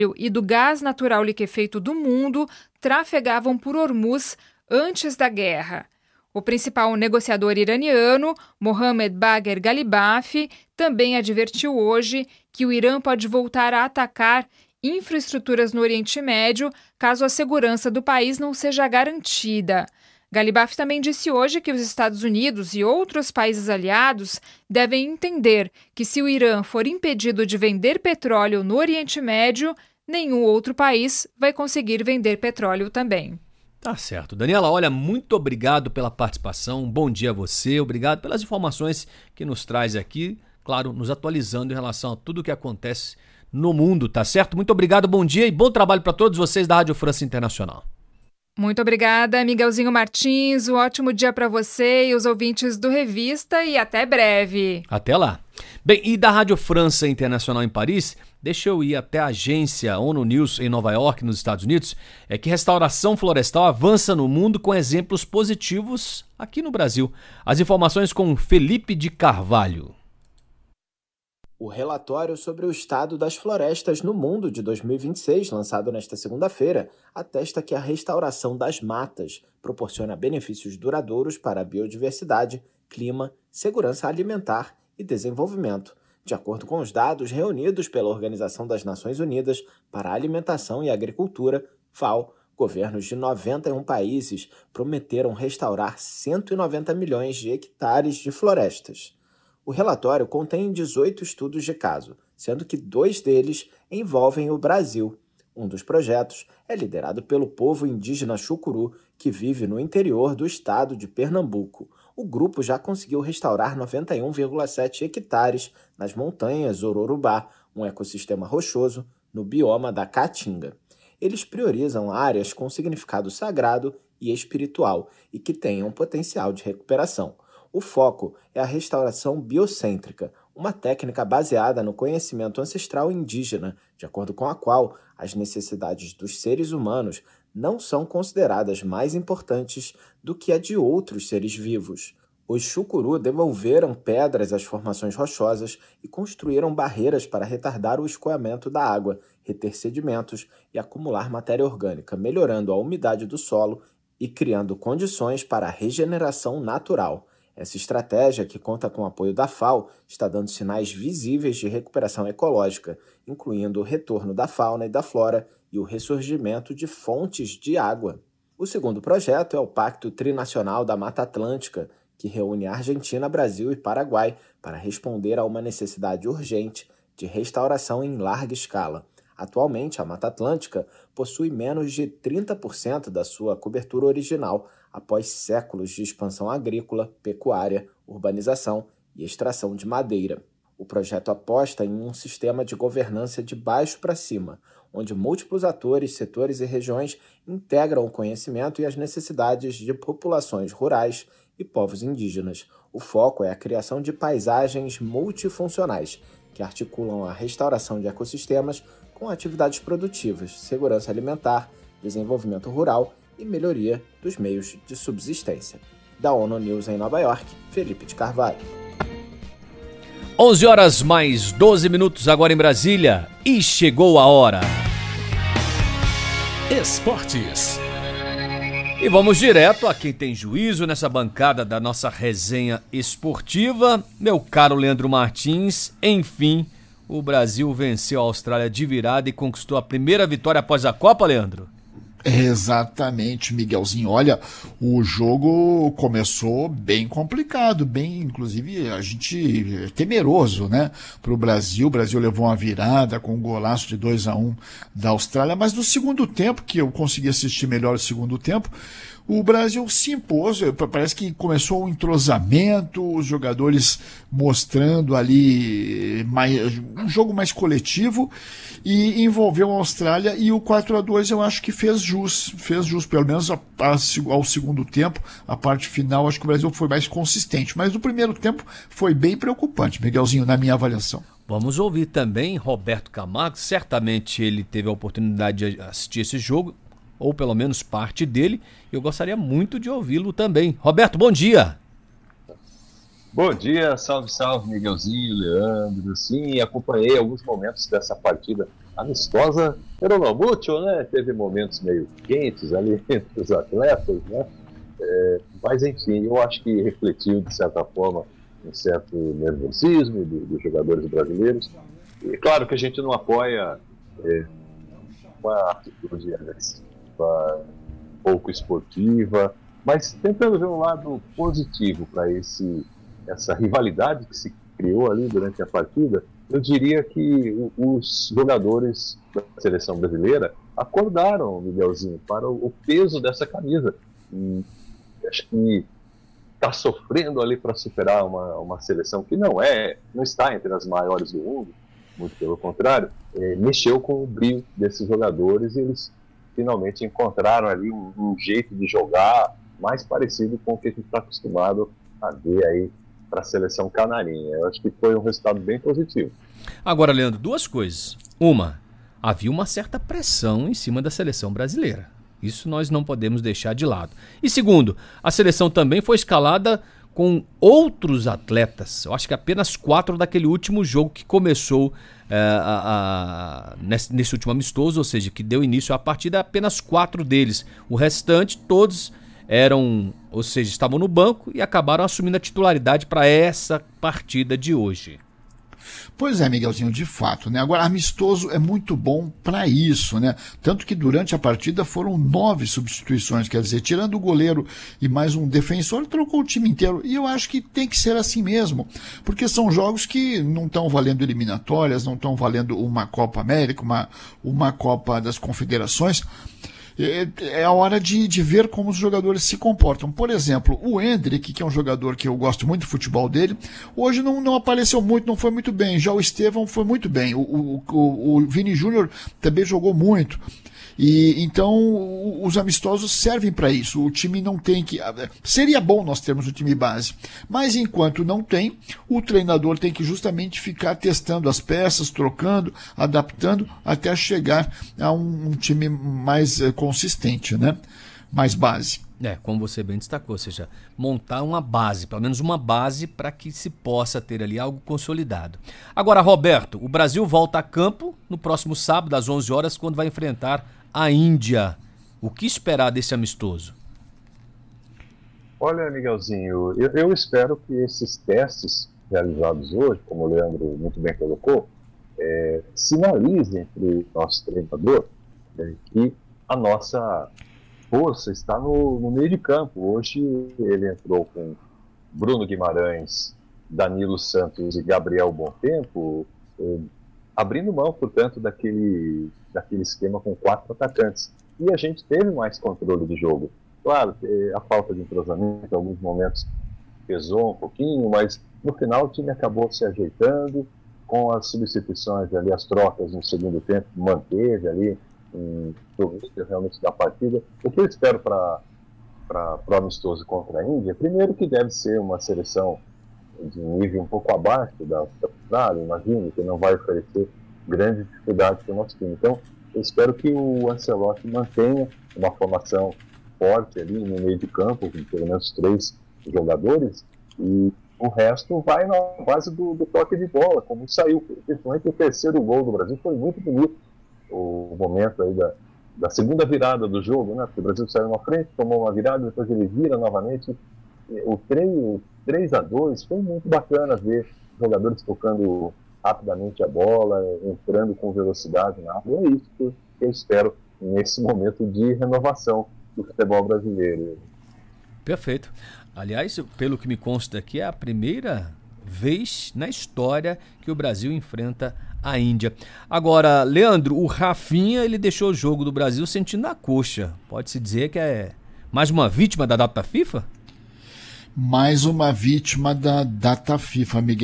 e do gás natural liquefeito do mundo trafegavam por Hormuz antes da guerra. O principal negociador iraniano, Mohammad Bagher Ghalibaf, também advertiu hoje que o Irã pode voltar a atacar infraestruturas no Oriente Médio caso a segurança do país não seja garantida. Ghalibaf também disse hoje que os Estados Unidos e outros países aliados devem entender que se o Irã for impedido de vender petróleo no Oriente Médio, nenhum outro país vai conseguir vender petróleo também. Tá certo. Daniela, olha, muito obrigado pela participação, bom dia a você, obrigado pelas informações que nos traz aqui, claro, nos atualizando em relação a tudo o que acontece no mundo, tá certo? Muito obrigado, bom dia e bom trabalho para todos vocês da Rádio França Internacional. Muito obrigada, Miguelzinho Martins, um ótimo dia para você e os ouvintes do Revista e até breve. Até lá. Bem, e da Rádio França Internacional em Paris, deixa eu ir até a agência ONU News em Nova York, nos Estados Unidos, é que restauração florestal avança no mundo com exemplos positivos aqui no Brasil. As informações com Felipe de Carvalho. O relatório sobre o estado das florestas no mundo de 2026, lançado nesta segunda-feira, atesta que a restauração das matas proporciona benefícios duradouros para a biodiversidade, clima, segurança alimentar e desenvolvimento, de acordo com os dados reunidos pela Organização das Nações Unidas para a Alimentação e Agricultura, FAO. Governos de 91 países prometeram restaurar 190 milhões de hectares de florestas. O relatório contém 18 estudos de caso, sendo que 2 deles envolvem o Brasil. Um dos projetos é liderado pelo povo indígena Chucuru, que vive no interior do estado de Pernambuco. O grupo já conseguiu restaurar 91,7 hectares nas montanhas Ororubá, um ecossistema rochoso, no bioma da Caatinga. Eles priorizam áreas com significado sagrado e espiritual e que tenham potencial de recuperação. O foco é a restauração biocêntrica, uma técnica baseada no conhecimento ancestral indígena, de acordo com a qual as necessidades dos seres humanos não são consideradas mais importantes do que a de outros seres vivos. Os Chucuru devolveram pedras às formações rochosas e construíram barreiras para retardar o escoamento da água, reter sedimentos e acumular matéria orgânica, melhorando a umidade do solo e criando condições para a regeneração natural. Essa estratégia, que conta com o apoio da FAO, está dando sinais visíveis de recuperação ecológica, incluindo o retorno da fauna e da flora e o ressurgimento de fontes de água. O segundo projeto é o Pacto Trinacional da Mata Atlântica, que reúne Argentina, Brasil e Paraguai para responder a uma necessidade urgente de restauração em larga escala. Atualmente, a Mata Atlântica possui menos de 30% da sua cobertura original, após séculos de expansão agrícola, pecuária, urbanização e extração de madeira. O projeto aposta em um sistema de governança de baixo para cima, onde múltiplos atores, setores e regiões integram o conhecimento e as necessidades de populações rurais e povos indígenas. O foco é a criação de paisagens multifuncionais, que articulam a restauração de ecossistemas com atividades produtivas, segurança alimentar, desenvolvimento rural e melhoria dos meios de subsistência. Da ONU News em Nova York, Felipe de Carvalho. 11 horas mais 12 minutos agora em Brasília e chegou a hora. Esportes. E vamos direto a quem tem juízo nessa bancada da nossa resenha esportiva. Meu caro Leandro Martins, enfim, o Brasil venceu a Austrália de virada e conquistou a primeira vitória após a Copa, Leandro. Exatamente, Miguelzinho. Olha, o jogo começou bem complicado, bem, inclusive, a gente temeroso, né, para o Brasil. O Brasil levou uma virada com um golaço de 2-1 da Austrália, mas no segundo tempo, que eu consegui assistir melhor o segundo tempo, o Brasil se impôs, parece que começou um entrosamento, os jogadores mostrando ali um jogo mais coletivo e envolveu a Austrália, e o 4-2 eu acho que fez jus, pelo menos ao segundo tempo, a parte final acho que o Brasil foi mais consistente, mas no primeiro tempo foi bem preocupante, Miguelzinho, na minha avaliação. Vamos ouvir também Roberto Camargo, certamente ele teve a oportunidade de assistir esse jogo, ou pelo menos parte dele, e eu gostaria muito de ouvi-lo também. Roberto, bom dia! Bom dia, salve, salve, Miguelzinho, Leandro. Sim, acompanhei alguns momentos dessa partida amistosa, pero no mucho, né? Teve momentos meio quentes ali entre os atletas, né? Mas, enfim, eu acho que refletiu, de certa forma, um certo nervosismo dos jogadores brasileiros. E claro que a gente não apoia uma atitude agressiva, pouco esportiva, mas tentando ver um lado positivo para essa rivalidade que se criou ali durante a partida. Eu diria que os jogadores da seleção brasileira acordaram, Miguelzinho, para o peso dessa camisa. E acho que está sofrendo ali para superar uma seleção que não está entre as maiores do mundo, muito pelo contrário, mexeu com o brilho desses jogadores e eles finalmente encontraram ali um jeito de jogar mais parecido com o que a gente está acostumado a ver aí para a seleção canarinha. Eu acho que foi um resultado bem positivo. Agora, Leandro, duas coisas. Uma, havia uma certa pressão em cima da seleção brasileira. Isso nós não podemos deixar de lado. E segundo, a seleção também foi escalada com outros atletas. Eu acho que apenas 4 daquele último jogo que começou nesse último amistoso, ou seja, que deu início à partida, apenas 4 deles. O restante, todos estavam no banco e acabaram assumindo a titularidade para essa partida de hoje. Pois é, Miguelzinho, de fato, né? Agora, amistoso é muito bom para isso, né? Tanto que durante a partida foram 9 substituições, quer dizer, tirando o goleiro e mais um defensor, trocou o time inteiro. E eu acho que tem que ser assim mesmo, porque são jogos que não estão valendo eliminatórias, não estão valendo uma Copa América, uma Copa das Confederações. É a hora de ver como os jogadores se comportam. Por exemplo, o Endrick, que é um jogador que eu gosto muito do futebol dele, hoje não apareceu muito, não foi muito bem. Já o Estevão foi muito bem. O Vini Júnior também jogou muito. E então os amistosos servem para isso. O time não tem que... Seria bom nós termos o time base, mas enquanto não tem, o treinador tem que justamente ficar testando as peças, trocando, adaptando, até chegar a um time mais consistente, né? Mais base. Como você bem destacou, ou seja, montar uma base, pelo menos uma base para que se possa ter ali algo consolidado. Agora, Roberto, o Brasil volta a campo no próximo sábado, às 11 horas, quando vai enfrentar a Índia. O que esperar desse amistoso? Olha, Miguelzinho, eu espero que esses testes realizados hoje, como o Leandro muito bem colocou, sinalizem para o nosso treinador que a nossa força está no meio de campo. Hoje ele entrou com Bruno Guimarães, Danilo Santos e Gabriel Bontempo, abrindo mão, portanto, daquele esquema com 4 atacantes. E a gente teve mais controle de jogo. Claro, a falta de entrosamento em alguns momentos pesou um pouquinho, mas no final o time acabou se ajeitando, com as substituições ali, as trocas no segundo tempo, manteve ali realmente da partida. O que eu espero para o amistoso contra a Índia, primeiro que deve ser uma seleção de nível um pouco abaixo da Austrália, imagino, que não vai oferecer grande dificuldade para o nosso time. Então, eu espero que o Ancelotti mantenha uma formação forte ali no meio de campo, com pelo menos 3 jogadores, e o resto vai na base do toque de bola, como saiu, principalmente o terceiro gol do Brasil, foi muito bonito o momento aí da segunda virada do jogo, né? Porque o Brasil saiu na frente, tomou uma virada, depois ele vira novamente. O 3-2 foi muito bacana ver jogadores tocando rapidamente a bola, entrando com velocidade na área. É isso que eu espero nesse momento de renovação do futebol brasileiro. Perfeito. Aliás, pelo que me consta aqui, é a primeira vez na história que o Brasil enfrenta a Índia. Agora, Leandro, o Rafinha, ele deixou o jogo do Brasil sentindo a coxa. Pode-se dizer que é mais uma vítima da data FIFA? Mais uma vítima da data FIFA, Miguel.